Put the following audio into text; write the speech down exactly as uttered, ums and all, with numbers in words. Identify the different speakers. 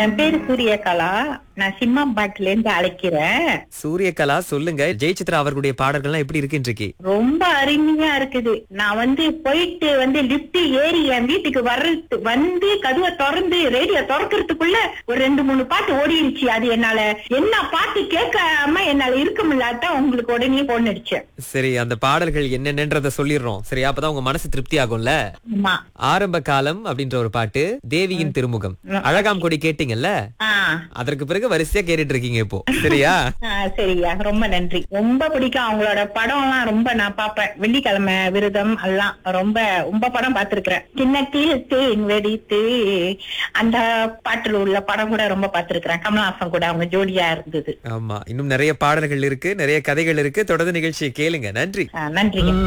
Speaker 1: என் பேரு சூரியகலா. நான் சிம்மாம்பாட்டுல இருந்து அழைக்கிறேன்.
Speaker 2: சூரியகலா, சொல்லுங்க. ஜெயசித்ரா அவர்களுடைய பாடல்கள்லாம் எப்படி இருக்கு இன்றைக்கு?
Speaker 1: ரொம்ப அருமையா இருக்குது. நான் வந்து போயிட்டு வந்து லிப்ட் ஏறி என் வீட்டுக்கு வர்றது வந்து கதவை திறந்து ரேடியோ திறக்கிறதுக்குள்ள ஒரு ரெண்டு மூணு பாட்டு ஓடிடுச்சு. அது என்னால என்ன பாட்டு கேட்காம என்னால இருக்க முடியாதான் உங்களுக்கு உடனே போன் அடிச்சேன்.
Speaker 2: சரி, அந்த பாடல்கள் என்னென்னன்றத சொல்லிடுறோம். சரி, அப்பதான் உங்க மனசு திருப்தி ஆகும்ல.
Speaker 1: ஆமா.
Speaker 2: ஆரம்ப காலம் அப்படின்ற ஒரு பாட்டு, தேவியின் திருமுகம், அழகாம் கொடி கேட்டீங்கல்ல, அதற்கு பிறகு வரிசையா கேட்டுட்டு இருக்கீங்க இப்போ. சரியா?
Speaker 1: சரியா, ரொம்ப நன்றி. ரொம்ப பிடிக்கும் அவங்களோட படம் எல்லாம். ரொம்ப நான் பாப்பேன். வெள்ளிக்கிழமை விரதம் எல்லாம் ரொம்ப ரொம்ப படம் பார்த்திருக்கிறேன். சின்னத்தில் தேன் வெடித்து அந்த பாட்டுல உள்ள படம் கூட ரொம்ப பார்த்திருக்கிறேன். கமலஹாசன் கூட அவங்க ஜோடியா இருந்தது.
Speaker 2: ஆமா, இன்னும் நிறைய பாடல்கள் இருக்கு, நிறைய கதைகள் இருக்கு. தொடர்ந்து நிகழ்ச்சியை கேளுங்க. நன்றி.
Speaker 1: நன்றி.